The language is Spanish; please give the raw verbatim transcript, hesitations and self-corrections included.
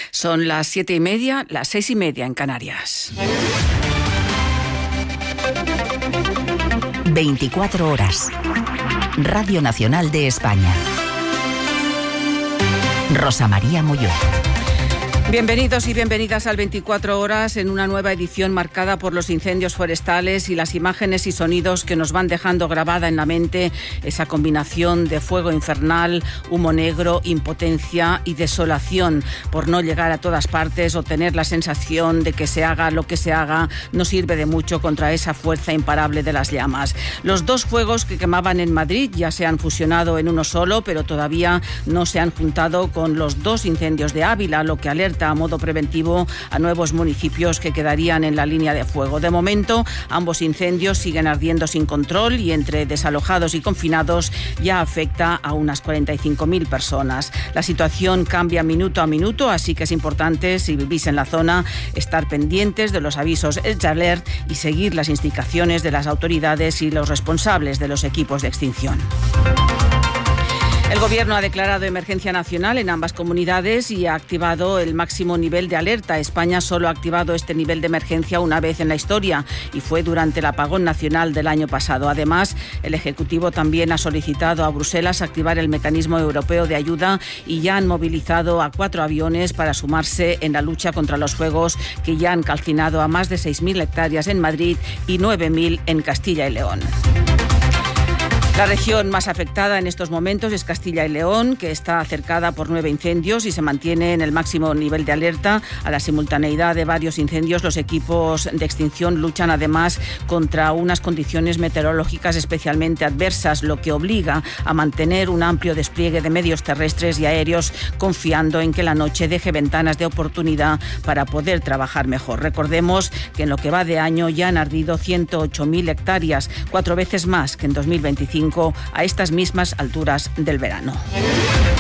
Son las siete y media, las seis y media en Canarias. veinticuatro horas. Radio Nacional de España. Rosa María Molló. Bienvenidos y bienvenidas al veinticuatro horas en una nueva edición marcada por los incendios forestales y las imágenes y sonidos que nos van dejando grabada en la mente esa combinación de fuego infernal, humo negro, impotencia y desolación por no llegar a todas partes o tener la sensación de que se haga lo que se haga no sirve de mucho contra esa fuerza imparable de las llamas. Los dos fuegos que quemaban en Madrid ya se han fusionado en uno solo, pero todavía no se han juntado con los dos incendios de Ávila, lo que alerta a modo preventivo a nuevos municipios que quedarían en la línea de fuego. De momento, ambos incendios siguen ardiendo sin control y entre desalojados y confinados ya afecta a unas cuarenta y cinco mil personas. La situación cambia minuto a minuto, así que es importante, si vivís en la zona, estar pendientes de los avisos Edge Alert y seguir las indicaciones de las autoridades y los responsables de los equipos de extinción. El Gobierno ha declarado emergencia nacional en ambas comunidades y ha activado el máximo nivel de alerta. España solo ha activado este nivel de emergencia una vez en la historia y fue durante el apagón nacional del año pasado. Además, el Ejecutivo también ha solicitado a Bruselas activar el mecanismo europeo de ayuda y ya han movilizado a cuatro aviones para sumarse en la lucha contra los fuegos que ya han calcinado a más de seis mil hectáreas en Madrid y nueve mil en Castilla y León. La región más afectada en estos momentos es Castilla y León, que está cercada por nueve incendios y se mantiene en el máximo nivel de alerta. A la simultaneidad de varios incendios, los equipos de extinción luchan además contra unas condiciones meteorológicas especialmente adversas, lo que obliga a mantener un amplio despliegue de medios terrestres y aéreos, confiando en que la noche deje ventanas de oportunidad para poder trabajar mejor. Recordemos que en lo que va de año ya han ardido ciento ocho mil hectáreas, cuatro veces más que en dos mil veinticinco, a estas mismas alturas del verano.